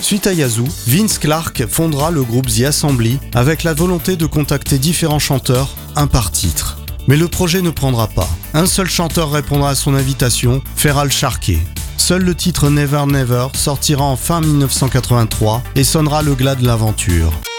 Suite à Yazoo, Vince Clarke fondera le groupe The Assembly avec la volonté de contacter différents chanteurs, un par titre. Mais le projet ne prendra pas. Un seul chanteur répondra à son invitation, Feral Sharkey. Seul le titre Never Never sortira en fin 1983 et sonnera le glas de l'aventure.